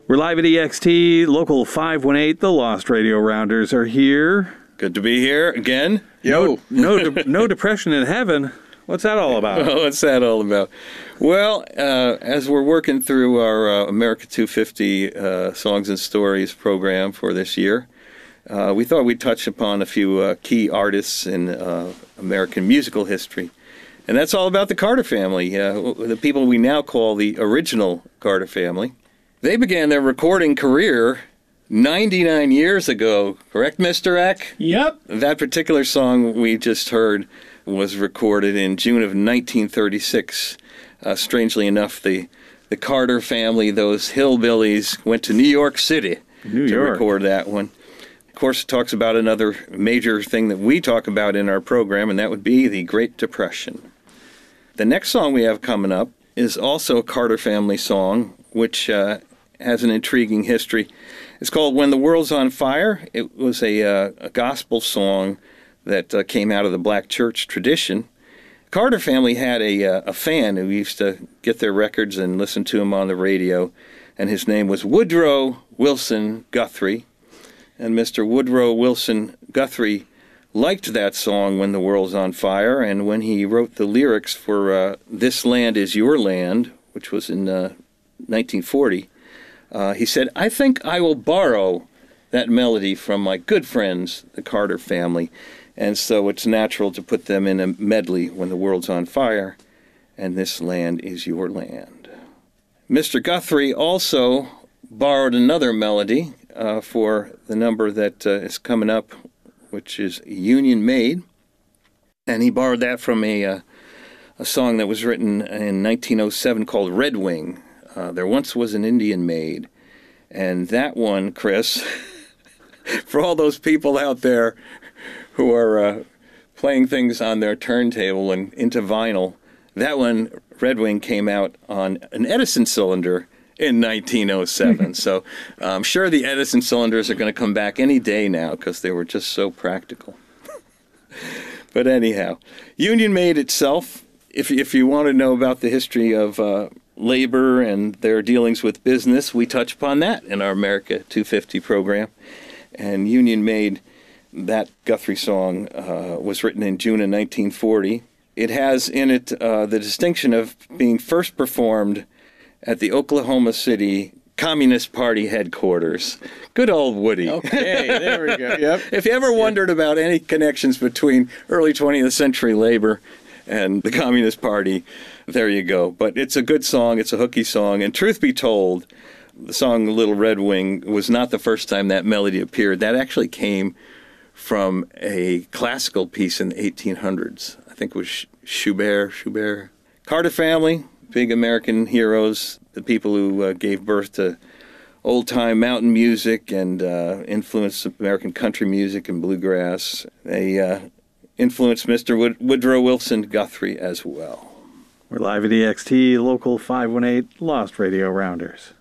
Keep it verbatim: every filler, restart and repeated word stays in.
We're live at E X T, Local five one eight. The Lost Radio Rounders are here. Good to be here again. Yo. No, no, de- no depression in heaven. What's that all about? Well, what's that all about? Well, uh, as we're working through our uh, America two fifty uh, Songs and Stories program for this year, uh, we thought we'd touch upon a few uh, key artists in uh, American musical history. And that's all about the Carter family, uh, the people we now call the original Carter family. They began their recording career ninety-nine years ago, correct, Mister Eck? Yep. That particular song we just heard was recorded in June of nineteen thirty-six. Uh, strangely enough, the, the Carter family, those hillbillies, went to New York City New to York. record that one. Of course, it talks about another major thing that we talk about in our program, and that would be the Great Depression. The next song we have coming up is also a Carter family song, which uh, has an intriguing history. It's called When the World's on Fire. It was a, uh, a gospel song that uh, came out of the black church tradition. Carter family had a, uh, a fan who used to get their records and listen to them on the radio, and his name was Woodrow Wilson Guthrie. And Mister Woodrow Wilson Guthrie liked that song, When the World's on Fire, and when he wrote the lyrics for uh, This Land Is Your Land, which was in uh, nineteen forty, uh, he said, I think I will borrow that melody from my good friends, the Carter family, and so it's natural to put them in a medley, When the World's on Fire, and This Land Is Your Land. Mister Guthrie also borrowed another melody uh, for the number that uh, is coming up, which is Union Maid, and he borrowed that from a, uh, a song that was written in nineteen oh seven called Red Wing. Uh, there once was an Indian maid, and that one, Chris, for all those people out there who are uh, playing things on their turntable and into vinyl, that one, Red Wing, came out on an Edison cylinder in nineteen oh seven. So I'm sure the Edison cylinders are going to come back any day now because they were just so practical. But anyhow, Union Maid itself, if, if you want to know about the history of uh, labor and their dealings with business, we touch upon that in our America two fifty program. And Union Maid, that Guthrie song, uh, was written in June of nineteen forty. It has in it uh, the distinction of being first performed at the Oklahoma City Communist Party headquarters. Good old Woody. Okay, there we go. Yep. If you ever wondered about any connections between early twentieth century labor and the Communist Party, there you go. But it's a good song. It's a hooky song. And truth be told, the song Little Red Wing was not the first time that melody appeared. That actually came from a classical piece in the eighteen hundreds. I think it was Schubert. Schubert. Carter family, big American heroes, the people who uh, gave birth to old-time mountain music and uh, influenced American country music and bluegrass. They uh, influenced Mister Wood- Woodrow Wilson Guthrie as well. We're live at E X T, Local five one eight, Lost Radio Rounders.